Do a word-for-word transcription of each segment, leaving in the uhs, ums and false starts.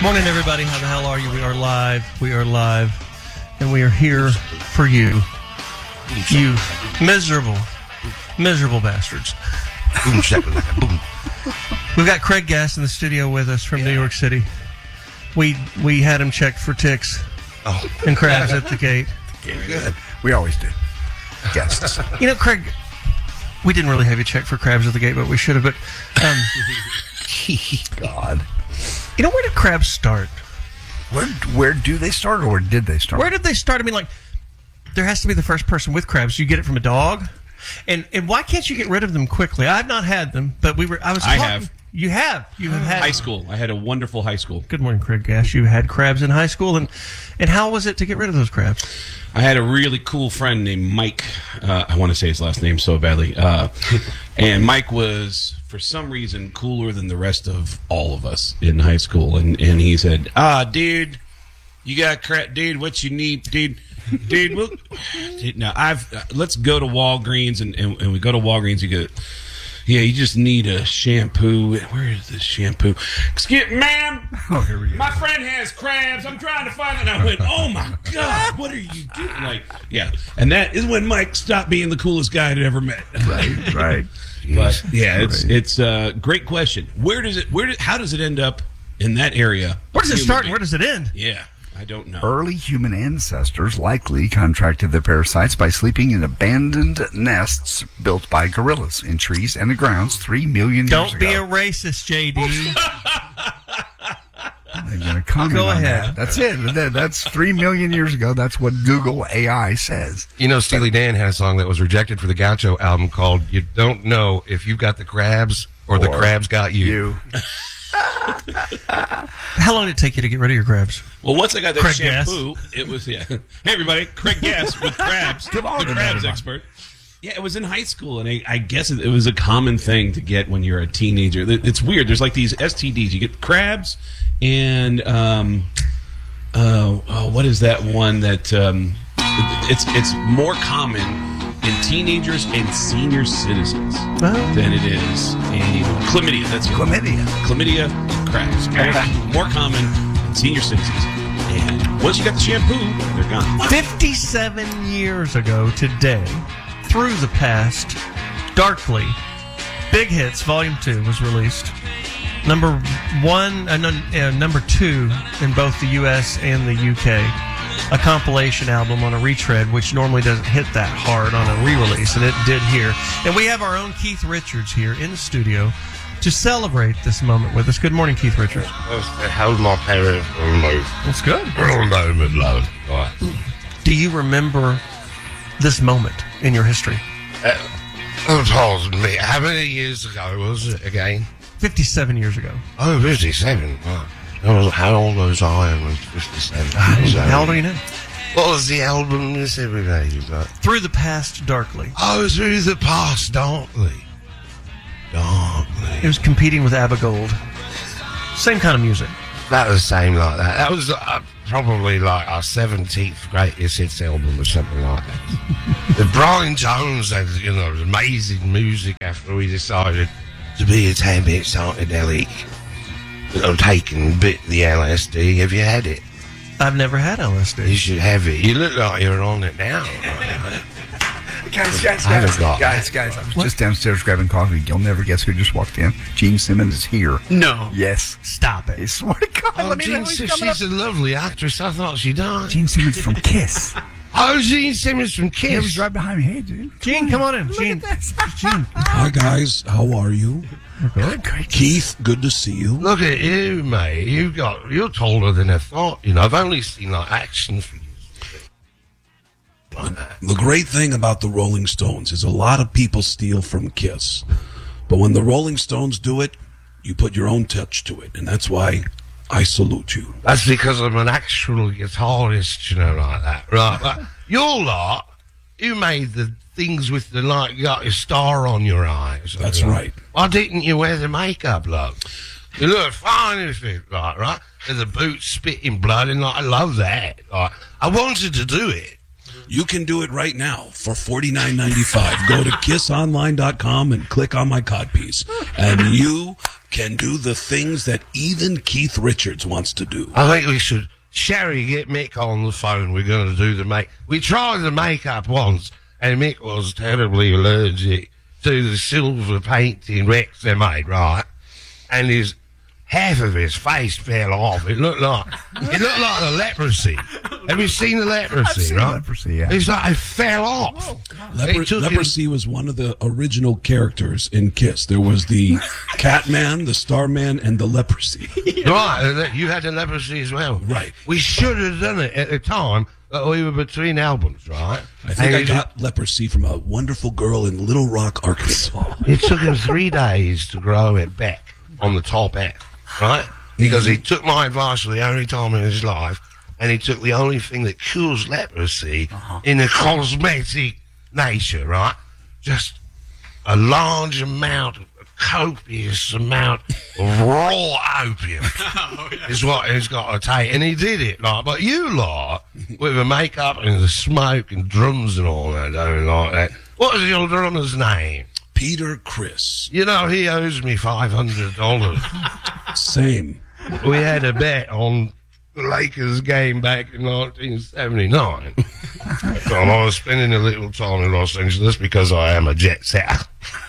Morning, everybody. How the hell are you? We are live. We are live. And we are here for you. You miserable, miserable bastards. Boom, shakalaka, boom. We've got Craig Gass in the studio with us from yeah. New York City. We we had him checked for ticks oh. and crabs at the gate. Good. We always do. Guests. You know, Craig, we didn't really have you checked for crabs at the gate, but we should have. But um, God. You know, where did crabs start? Where where do they start, or where did they start? Where did they start? I mean, like, there has to be the first person with crabs. You get it from a dog, and and why can't you get rid of them quickly? I've not had them, but we were. I was. I talking, have. You have. You have had high school. I had a wonderful high school. Good morning, Craig Gass. You had crabs in high school, and and how was it to get rid of those crabs? I had a really cool friend named Mike. Uh, I want to say his last name so badly. Uh, and Mike was, for some reason, cooler than the rest of all of us in high school. And, and he said, ah, dude, you got crap. Dude, what you need, dude? Dude, we'll, dude, now I've, uh, let's go to Walgreens. And, and, and we go to Walgreens. You go, yeah, you just need a shampoo. Where is this shampoo? Excuse me, ma'am. Oh, here we go. My friend has crabs. I'm trying to find it. And I went, oh, my God, what are you doing? Like, yeah. And that is when Mike stopped being the coolest guy I'd ever met. Right, right. But, yeah, it's right. it's a great question. Where does it, where? Do, how does it end up in that area? Where does it start and where does it end? Yeah. I don't know. Early human ancestors likely contracted the parasites by sleeping in abandoned nests built by gorillas in trees and the grounds three million Don't years ago. Don't be a racist, J D. I'm going to comment Go on ahead. That. That's it. That, that's three million years ago. That's what Google A I says. You know, Steely Dan had a song that was rejected for the Gaucho album called "You Don't Know If You've Got the Crabs or, or the Crabs Got You." you. How long did it take you to get rid of your crabs? Well, once I got that Craig shampoo, Gass. it was, yeah. Hey, everybody, Craig Gass with crabs. Come on, the crabs expert. Yeah, it was in high school, and I, I guess it, it was a common thing to get when you're a teenager. It's weird. There's like these S T Ds. You get crabs and, um, uh, oh, what is that one that, um, it's it's more common in teenagers and senior citizens Oh. than it is in chlamydia. That's it. Chlamydia. Chlamydia and crabs. More, more common in senior citizens. And once you got the shampoo, they're gone. fifty-seven years ago today, Through the Past, Darkly, Big Hits, Volume two was released. Number one, uh, no, uh, number two in both the U S and the U K. A compilation album on a retread, which normally doesn't hit that hard on a re-release, and it did here. And we have our own Keith Richards here in the studio to celebrate this moment with us. Good morning, Keith Richards. How's my parents? That's good. Moment, love. Right. Do you remember this moment in your history? Uh, oh, told me. How many years ago was it again? fifty-seven years ago. Oh, fifty-seven. Wow. How old was I? I was fifty-seven. How old are you now? What was the album this every day you got? Through the Past, Darkly. Oh, Through the Past, Darkly. Darkly. It was competing with ABBA Gold. Same kind of music. That was the same like that. That was uh, probably like our seventeenth greatest hits album or something like that. The Brian Jones had, you know, amazing music after we decided to be a tad bit psychedelic. You know, taking a bit of the L S D. Have you had it? I've never had L S D. You should have it. You look like you're on it now. Right? Guys, guys, I haven't guys, got guys, that. guys, I was What? just downstairs grabbing coffee. You'll never guess who just walked in. Gene Simmons is here. No. Yes. Stop I it. swear to God. Oh, let me know Gene, he's Sim- coming up. she's a lovely actress. I thought she died. Gene Simmons from Kiss. Oh, Gene Simmons from He was Kiss. right behind me. Hey, dude. Gene, come on in. Look Gene. at this. Gene. Hi, guys. How are you? Good, great. Keith, good to see you. Look at you, mate. You've got, you're taller than I thought. You know, I've only seen like action figures. The great thing about the Rolling Stones is a lot of people steal from Kiss. But when the Rolling Stones do it, you put your own touch to it. And that's why I salute you. That's because I'm an actual guitarist, you know, like that. Right. But your lot, you made the things with the, like, you got your star on your eyes. That's right. Why didn't you wear the makeup, love? You look fine if it, like, right? And the boots spitting blood, and like, I love that. Like, I wanted to do it. You can do it right now for forty-nine ninety-five. Go to kiss online dot com and click on my codpiece. And you can do the things that even Keith Richards wants to do. I think we should, Sherry, get Mick on the phone. We're going to do the make. We tried the makeup once, and Mick was terribly allergic to the silver painting Rex they made, right? And his half of his face fell off. It looked like it looked like the leprosy. Have you seen the leprosy? I've seen right? leprosy, yeah. It's like it fell off. Leper- It took him- leprosy was one of the original characters in Kiss. There was the Catman, the Starman, and the Leprosy. Right, and that- you had the leprosy as well. Right. We should have done it at the time that we were between albums, right? I think And I it- got leprosy from a wonderful girl in Little Rock, Arkansas. It took him three days to grow it back on the top end, right? Because he took my advice for the only time in his life, and he took the only thing that cures leprosy in a cosmetic nature, right? Just a large amount, a copious amount of raw opium is what he's got to take. And he did it, like, but you lot, with the makeup and the smoke and drums and all that, don't like that. What was your drummer's name? Peter Criss. You know, he owes me five hundred dollars. Same. We had a bet on the Lakers game back in nineteen seventy-nine. So I was spending a little time in Los Angeles because I am a jet setter.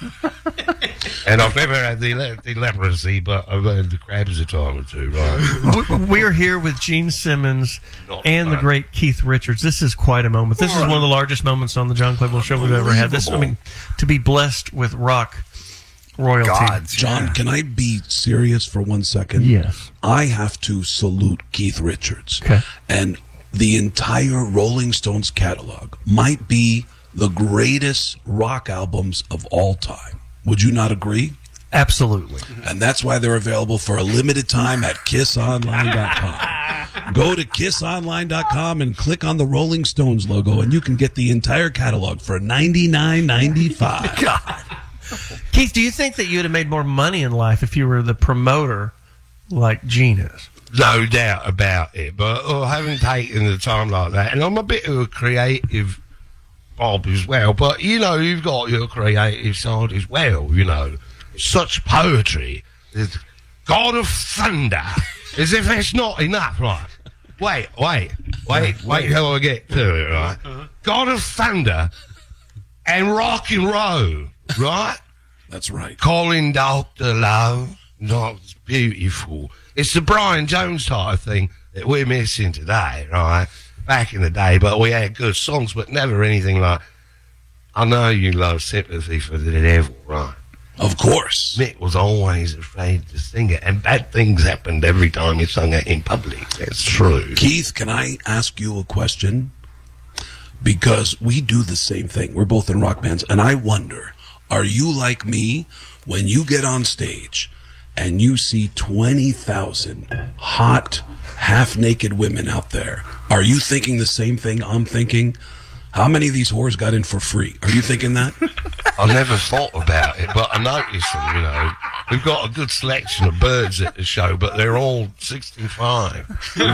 And I've never had the, le- the leprosy, but I've had the crabs a time or two, right? We- We're here with Gene Simmons Not and the bad. great Keith Richards. This is quite a moment. This is one of the largest moments on the John Claypool Show we've ever had. This, I mean, to be blessed with rock royalty. Gods. John, yeah. can I be serious for one second? Yes. I have to salute Keith Richards. Okay. And the entire Rolling Stones catalog might be the greatest rock albums of all time. Would you not agree? Absolutely. And that's why they're available for a limited time at kiss online dot com. Go to kiss online dot com and click on the Rolling Stones logo, and you can get the entire catalog for ninety-nine ninety-five. God. Keith, do you think that you'd have made more money in life if you were the promoter like Gene is? No doubt about it, but I haven't taken the time like that. And I'm a bit of a creative Bob as well, but you know, you've got your creative side as well, you know. Such poetry. There's God of Thunder. As if that's not enough, right? Wait, wait, wait, wait till I get to it, right? God of Thunder and rock and roll, right? That's right. Calling Doctor Love, not beautiful. It's the Brian Jones type of thing that we're missing today, right? Back in the day, but we had good songs, but never anything like, I know you love Sympathy for the Devil, right? Of course. Mick was always afraid to sing it, and bad things happened every time he sung it in public. That's true. Keith, can I ask you a question? Because we do the same thing. We're both in rock bands, and I wonder, are you like me when you get on stage and you see twenty thousand hot, half-naked women out there? Are you thinking the same thing I'm thinking? How many of these whores got in for free? Are you thinking that? I never thought about it, but I noticed them, you know. We've got a good selection of birds at the show, but they're all sixty-five.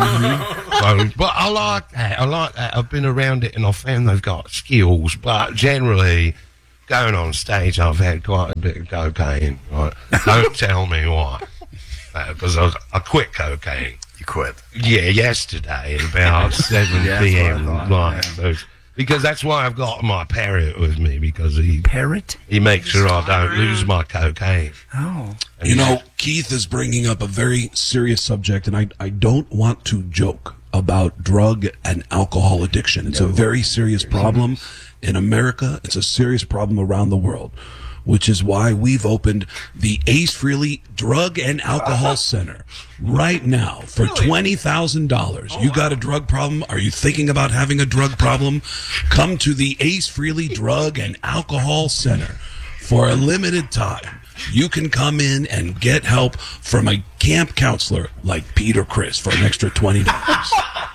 So, but I like that. I like that. I've been around it and I found they've got skills, but generally, going on stage, I've had quite a bit of cocaine. Right? Don't tell me why. Because I, I quit cocaine. You quit. Yeah, yesterday at about seven Yeah, that's p.m. what I thought, Right. yeah. So, because that's why I've got my parrot with me, because he Parrot? he makes sure I don't lose my cocaine. Oh. You know, Keith is bringing up a very serious subject, and I, I don't want to joke about drug and alcohol addiction. It's a very serious problem in America. It's a serious problem around the world, which is why we've opened the Ace Frehley Drug and Alcohol Center right now for twenty thousand dollars. You got a drug problem? Are you thinking about having a drug problem? Come to the Ace Frehley Drug and Alcohol Center for a limited time. You can come in and get help from a camp counselor like Peter Criss for an extra twenty dollars.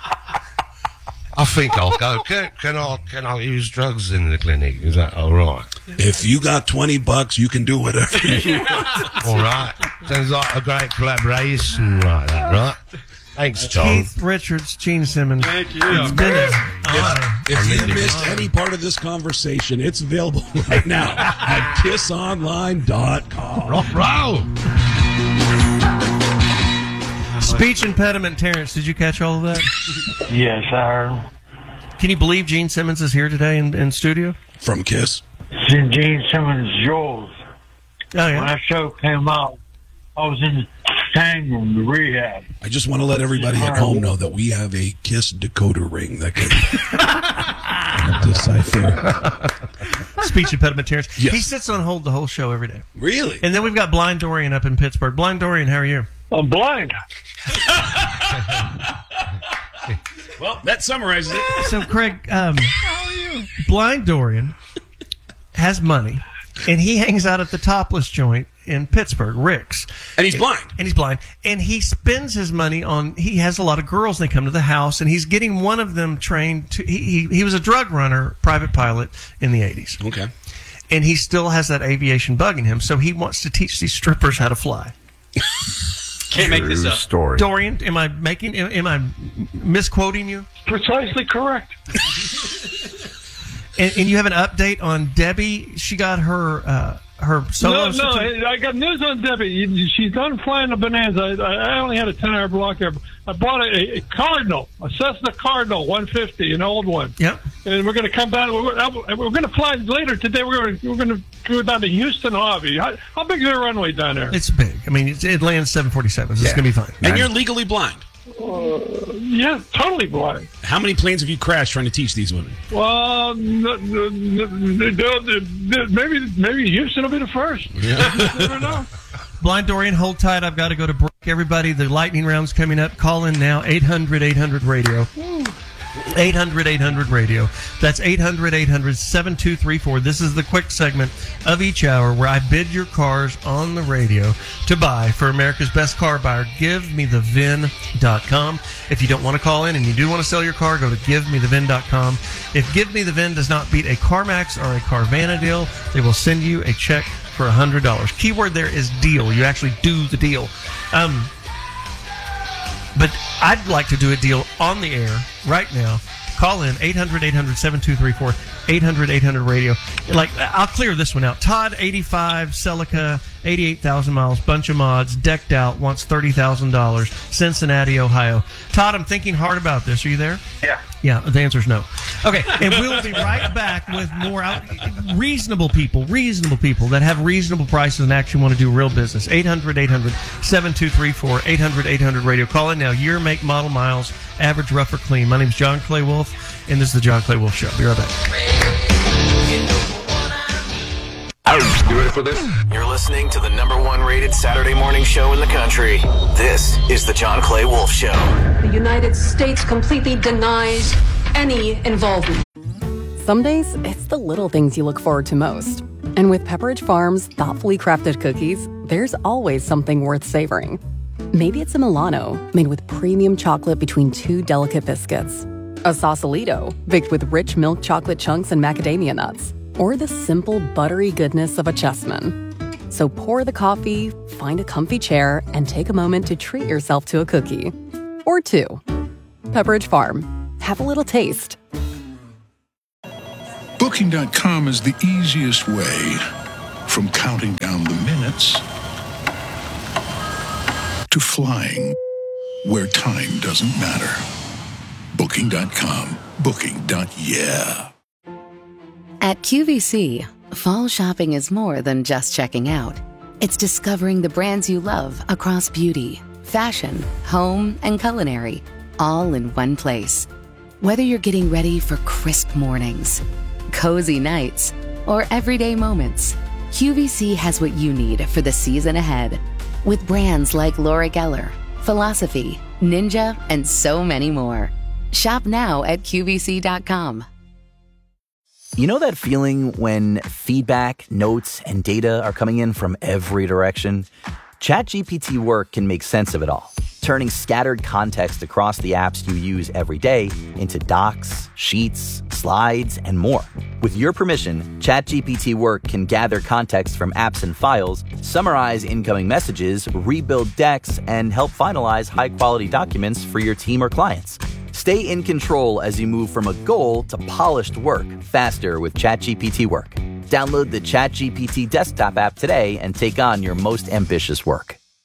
I think I'll go. Can, can I can I use drugs in the clinic? Is that all right? If you got twenty bucks, you can do whatever you want. All right. Sounds like a great collaboration, like that, right? Thanks, John. Keith Richards, Gene Simmons. Thank you. It's been an honor. If you missed any part of this conversation, it's available right now at kiss online dot com. Rock roll. Speech impediment, Terrence. Did you catch all of that? Yes, I heard. Can you believe Gene Simmons is here today in, in studio? From Kiss. Gene Simmons Jules. Oh, When yeah. that show came out, I was in the tank room, the rehab. I just want to let everybody at home know that we have a Kiss decoder ring that can decipher. Speech impediment, Terrence. Yes. He sits on hold the whole show every day. Really? And then we've got Blind Dorian up in Pittsburgh. Blind Dorian, how are you? I'm blind. Well, that summarizes it. So, Craig, um, Blind Dorian has money, and he hangs out at the Topless joint in Pittsburgh, Rick's. And he's blind. And he's blind. And he spends his money on, he has a lot of girls, and they come to the house, and he's getting one of them trained to, he, he, he was a drug runner, private pilot in the eighties. Okay. And he still has that aviation bug in him, so he wants to teach these strippers how to fly. Can't make this True up. story. Dorian, am I making, am, am I misquoting you? Precisely correct. And, and you have an update on Debbie. She got her uh, her solo. No, certificate. no, I got news on Debbie. She's done flying the Bonanza. I, I only had a ten-hour block there. I bought a, a Cardinal, a Cessna Cardinal one fifty, an old one. Yep. And we're going to come down. We're, we're going to fly later today. We're going to we're going to go down to Houston Hobby. How, how big is the runway down there? It's big. I mean, it's, it lands seven forty-sevens. It's Yeah. going to be fine. And you're legally blind. Uh, yeah, totally blind. How many planes have you crashed trying to teach these women? Well, n- n- n- n- maybe maybe Houston will be the first. Yeah. You never know. Blind Dorian, hold tight. I've got to go to break. Everybody, the lightning round's coming up. Call in now, eight hundred eight hundred radio. eight hundred eight hundred radio. That's eight hundred eight hundred seven two three four. This is the quick segment of each hour where I bid your cars on the radio to buy for America's best car buyer. give me the V I N dot com. If you don't want to call in and you do want to sell your car, go to give me the V I N dot com. If Give Me the V I N does not beat a CarMax or a Carvana deal, they will send you a check for one hundred dollars. Keyword there is deal. You actually do the deal. Um, but I'd like to do a deal on the air right now. Call in eight hundred eight hundred seven two three four, eight hundred eight hundred radio. Like, I'll clear this one out. Todd, eighty-five, Celica, eighty-eight thousand miles, bunch of mods, decked out, wants thirty thousand dollars, Cincinnati, Ohio. Todd, I'm thinking hard about this. Are you there? Yeah. Yeah, the answer is no. Okay, and we'll be right back with more out, reasonable people, reasonable people that have reasonable prices and actually want to do real business. eight hundred eight hundred seven two three four, eight hundred eight hundred radio. Call in now. Year, make, model, miles, average, rough or clean. My name is John Clay Wolf, and this is the John Clay Wolf Show. Be right back. You ready for this? You're listening to the number one rated Saturday morning show in the country. This is the John Clay Wolf Show. The United States completely denies any involvement. Some days, it's the little things you look forward to most. And with Pepperidge Farm's thoughtfully crafted cookies, there's always something worth savoring. Maybe it's a Milano, made with premium chocolate between two delicate biscuits. A Sausalito, baked with rich milk chocolate chunks and macadamia nuts. Or the simple, buttery goodness of a Chessman. So pour the coffee, find a comfy chair, and take a moment to treat yourself to a cookie. Or two. Pepperidge Farm. Have a little taste. Booking dot com is the easiest way from counting down the minutes to flying where time doesn't matter. Booking dot com. Booking. Yeah. At Q V C, fall shopping is more than just checking out. It's discovering the brands you love across beauty, fashion, home, and culinary, all in one place. Whether you're getting ready for crisp mornings, cozy nights, or everyday moments, Q V C has what you need for the season ahead. With brands like Laura Geller, Philosophy, Ninja, and so many more. Shop now at Q V C dot com. You know that feeling when feedback, notes, and data are coming in from every direction? ChatGPT Work can make sense of it all, turning scattered context across the apps you use every day into docs, sheets, slides, and more. With your permission, ChatGPT Work can gather context from apps and files, summarize incoming messages, rebuild decks, and help finalize high-quality documents for your team or clients. Stay in control as you move from a goal to polished work faster with ChatGPT Work. Download the ChatGPT desktop app today and take on your most ambitious work.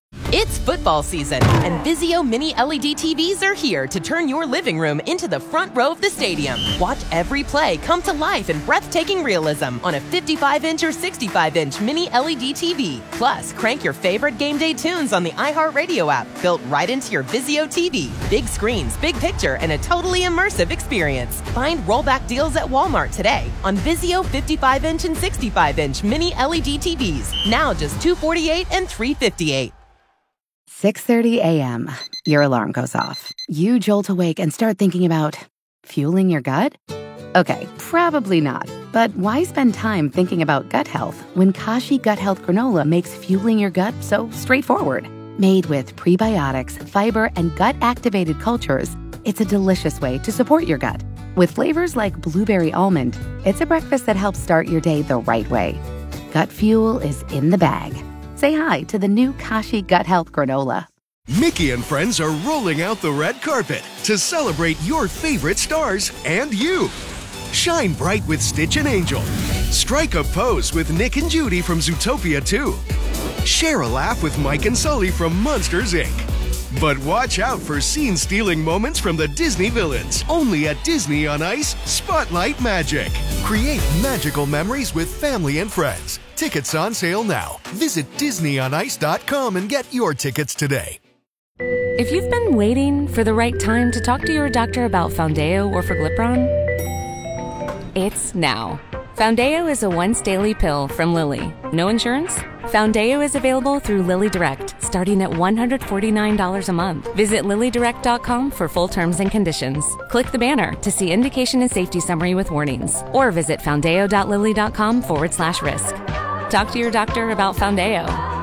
It's football season, and Vizio Mini L E D T Vs are here to turn your living room into the front row of the stadium. Watch every play come to life in breathtaking realism on a fifty-five inch or sixty-five inch Mini L E D T V. Plus, crank your favorite game day tunes on the iHeartRadio app, built right into your Vizio T V. Big screens, big picture, and a totally immersive experience. Find rollback deals at Walmart today on Vizio fifty-five inch and sixty-five inch Mini L E D T Vs. Now just two hundred forty-eight dollars and three hundred fifty-eight dollars. six thirty a.m. Your alarm goes off. You jolt awake and start thinking about fueling your gut? Okay, probably not. But why spend time thinking about gut health when Kashi Gut Health Granola makes fueling your gut so straightforward? Made with prebiotics, fiber, and gut-activated cultures, it's a delicious way to support your gut. With flavors like blueberry almond, it's a breakfast that helps start your day the right way. Gut fuel is in the bag. Say hi to the new Kashi Gut Health Granola. Mickey and friends are rolling out the red carpet to celebrate your favorite stars and you. Shine bright with Stitch and Angel. Strike a pose with Nick and Judy from Zootopia two. Share a laugh with Mike and Sully from Monsters, Incorporated. But watch out for scene-stealing moments from the Disney villains. Only at Disney on Ice, Spotlight Magic. Create magical memories with family and friends. Tickets on sale now. Visit Disney on Ice dot com and get your tickets today. If you've been waiting for the right time to talk to your doctor about Foundeo or Forglipron, it's now. Foundeo is a once-daily pill from Lilly. No insurance? Foundeo is available through Lilly Direct, starting at one hundred forty-nine dollars a month. Visit Lilly Direct dot com for full terms and conditions. Click the banner to see indication and safety summary with warnings, or visit foundeo dot lilly dot com forward slash risk. Talk to your doctor about Foundeo.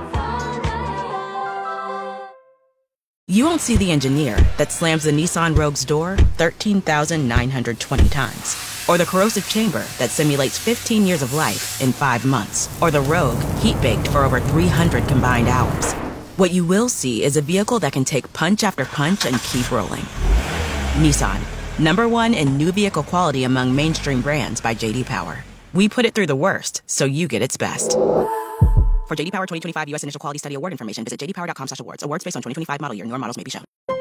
You won't see the engineer that slams the Nissan Rogue's door thirteen thousand nine hundred twenty times. Or the corrosive chamber that simulates fifteen years of life in five months. Or the Rogue heat-baked for over three hundred combined hours. What you will see is a vehicle that can take punch after punch and keep rolling. Nissan, number one in new vehicle quality among mainstream brands by J D Power. We put it through the worst, so you get its best. For J D Power twenty twenty-five U S Initial Quality Study Award information, visit j d power dot com slash awards. Awards based on twenty twenty-five model year. Newer models may be shown.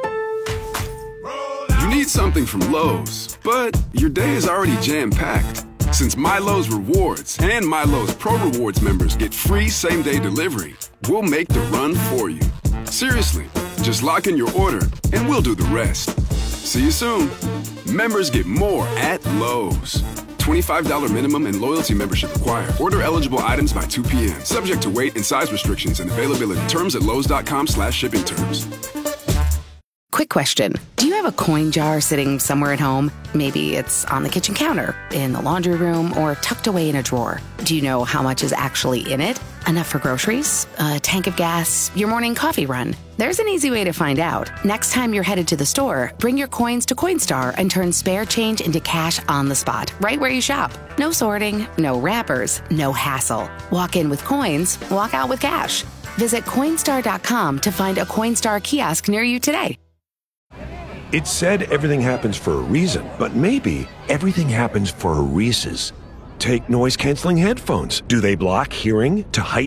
You need something from Lowe's, but your day is already jam-packed. Since MyLowe's Rewards and MyLowe's Pro Rewards members get free same-day delivery, we'll make the run for you. Seriously, just lock in your order and we'll do the rest. See you soon. Members get more at Lowe's. twenty-five dollars minimum and loyalty membership required. Order eligible items by two p.m. Subject to weight and size restrictions and availability. Terms at lowes dot com slash shipping terms. Quick question. Do you have a coin jar sitting somewhere at home? Maybe it's on the kitchen counter, in the laundry room, or tucked away in a drawer. Do you know how much is actually in it? Enough for groceries? A tank of gas? Your morning coffee run? There's an easy way to find out. Next time you're headed to the store, bring your coins to Coinstar and turn spare change into cash on the spot, right where you shop. No sorting, no wrappers, no hassle. Walk in with coins, walk out with cash. Visit Coinstar dot com to find a Coinstar kiosk near you today. It's said everything happens for a reason, but maybe everything happens for a Reese's. Take noise-canceling headphones. Do they block hearing to heighten